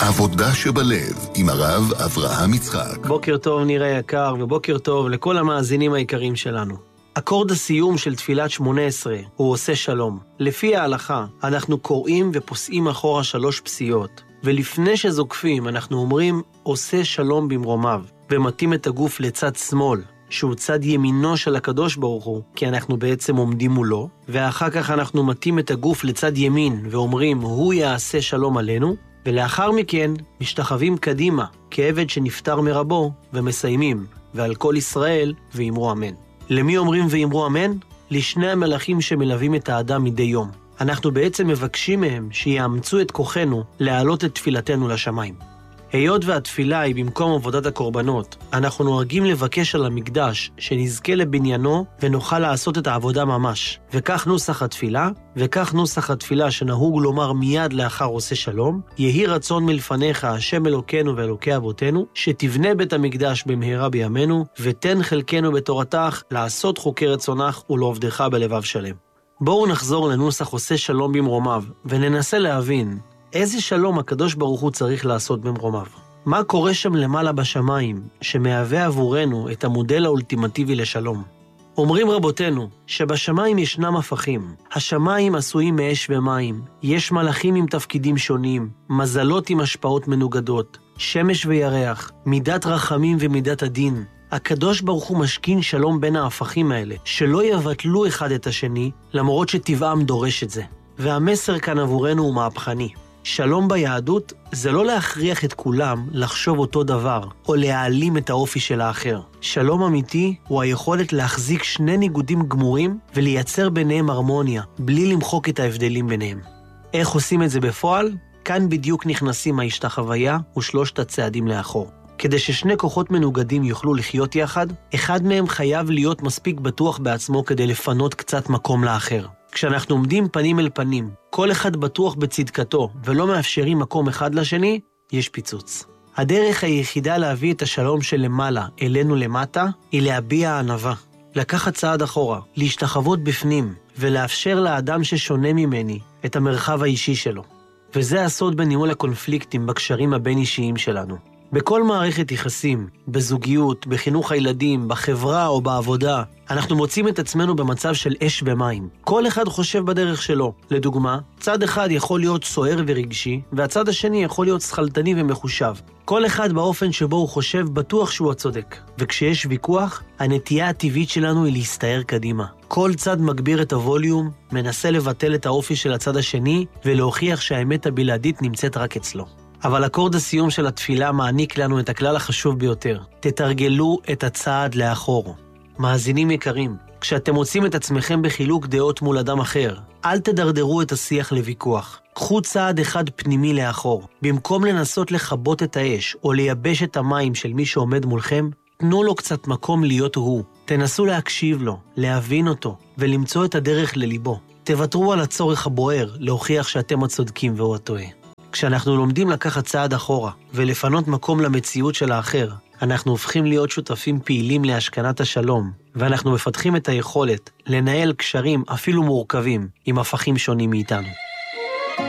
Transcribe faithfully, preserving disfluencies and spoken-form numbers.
עבודה שבלב עם הרב אברהם יצחק. בוקר טוב נראה יקר, ובוקר טוב לכל המאזינים היקרים שלנו. אקורד הסיום של תפילת שמונה עשרה הוא עושה שלום. לפי ההלכה אנחנו קוראים ופוסעים אחורה שלוש פסיעות, ולפני שזוקפים אנחנו אומרים עושה שלום במרומיו, ומתאים את הגוף לצד שמאל, שהוא צד ימינו של הקדוש ברוך הוא, כי אנחנו בעצם עומדים מולו, ואחר כך אנחנו מתאים את הגוף לצד ימין ואומרים הוא יעשה שלום עלינו, ולאחר מכן משתחווים קדימה כעבד שנפטר מרבו ומסיימים, ועל כל ישראל ואמרו אמן. למי אומרים ואמרו אמן? לשני המלאכים שמלווים את האדם מדי יום. אנחנו בעצם מבקשים מהם שיאמצו את כוחנו להעלות את תפילתנו לשמיים. היות והתפילה היא במקום עבודת הקורבנות, אנחנו נוהגים לבקש על המקדש שנזכה לבניינו ונוכל לעשות את העבודה ממש. וכך נוסח התפילה, וכך נוסח התפילה שנהוג לומר מיד לאחר עושה שלום, יהי רצון מלפניך השם אלוקינו ואלוקי אבותינו, שתבנה בית המקדש במהרה בימינו, ותן חלקנו בתורתך לעשות חוקי רצונך ולעובדך בלבב שלם. בואו נחזור לנוסח עושה שלום במרומיו, וננסה להבין איזה שלום הקדוש ברוך הוא צריך לעשות במרומיו. מה קורה שם למעלה בשמיים, שמהווה עבורנו את המודל האולטימטיבי לשלום? אומרים רבותינו שבשמיים ישנם הפכים. השמיים עשויים מאש ומים, יש מלאכים עם תפקידים שונים, מזלות עם השפעות מנוגדות, שמש וירח, מידת רחמים ומידת הדין. הקדוש ברוך הוא משכין שלום בין ההפכים האלה, שלא יבטלו אחד את השני, למרות שטבעם דורש את זה. והמסר כאן עבורנו הוא מהפכני. שלום ביהדות זה לא להכריח את כולם לחשוב אותו דבר, או להעלים את האופי של האחר. שלום אמיתי הוא היכולת להחזיק שני ניגודים גמורים, ולייצר ביניהם הרמוניה, בלי למחוק את ההבדלים ביניהם. איך עושים את זה בפועל? כאן בדיוק נכנסים ההשתחוויה ושלושת הצעדים לאחור. כדי ששני כוחות מנוגדים יוכלו לחיות יחד, אחד מהם חייב להיות מספיק בטוח בעצמו כדי לפנות קצת מקום לאחר. כשאנחנו עומדים פנים אל פנים, כל אחד בטוח בצדקתו ולא מאפשרים מקום אחד לשני, יש פיצוץ. הדרך היחידה להביא את השלום של למעלה אלינו למטה היא להביע ענווה, לקחת צעד אחורה, להשתחוות בפנים ולאפשר לאדם ששונה ממני את המרחב האישי שלו. וזה הסוד בניהול הקונפליקטים בקשרים הבין אישיים שלנו. בכל מערכת יחסים, בזוגיות, בחינוך הילדים, בחברה או בעבודה, אנחנו מוצאים את עצמנו במצב של אש ומים. כל אחד חושב בדרך שלו. לדוגמה, צד אחד יכול להיות סוער ורגשי, והצד השני יכול להיות שכלתני ומחושב. כל אחד באופן שבו הוא חושב בטוח שהוא הצודק. וכשיש ויכוח, הנטייה הטבעית שלנו היא להסתער קדימה. כל צד מגביר את הווליום, מנסה לבטל את האופי של הצד השני, ולהוכיח שהאמת הבלעדית נמצאת רק אצלו. אבל אקורד הסיום של התפילה מעניק לנו את הכלל החשוב ביותר. תתרגלו את הצעד לאחור. מאזינים יקרים, כשאתם מוצאים את עצמכם בחילוק דעות מול אדם אחר, אל תדרדרו את השיח לוויכוח. קחו צעד אחד פנימי לאחור. במקום לנסות לכבות את האש או לייבש את המים של מי שעומד מולכם, תנו לו קצת מקום להיות הוא. תנסו להקשיב לו, להבין אותו ולמצוא את הדרך לליבו. תוותרו על הצורך הבוער להוכיח שאתם הצודקים והוא הטועה. כשאנחנו לומדים לקחת צעד אחורה ולפנות מקום למציאות של האחר, אנחנו הופכים להיות שותפים פעילים להשכנת השלום, ואנחנו מפתחים את היכולת לנהל קשרים אפילו מורכבים עם הפכים שונים מאיתנו.